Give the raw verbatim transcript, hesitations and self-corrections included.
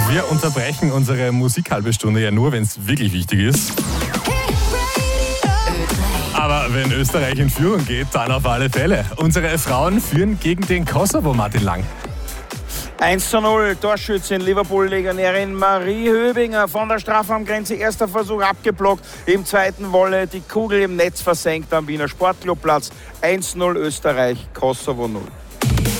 Wir unterbrechen unsere Musikhalbestunde ja nur, wenn es wirklich wichtig ist. Aber wenn Österreich in Führung geht, dann auf alle Fälle. Unsere Frauen führen gegen den Kosovo, Martin Lang. eins zu null, Torschützin, Liverpool-Legionärin Marie Höbinger von der Strafraumgrenze. Erster Versuch abgeblockt, im zweiten Wolle die Kugel im Netz versenkt am Wiener Sportclubplatz. eins zu null Österreich, Kosovo null.